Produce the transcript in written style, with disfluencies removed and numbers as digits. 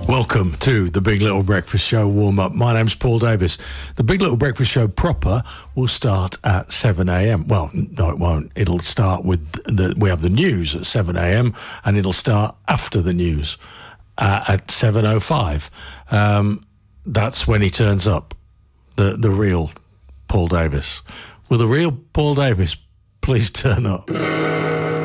Welcome to the Big Little Breakfast Show warm-up. My name's Paul Davis. The Big Little Breakfast Show proper will start at 7 a.m. Well, no, it won't. It'll start with we have the news at 7 a.m. and it'll start after the news at 7:05. That's when he turns up, the real Paul Davis. Will the real Paul Davis please turn up?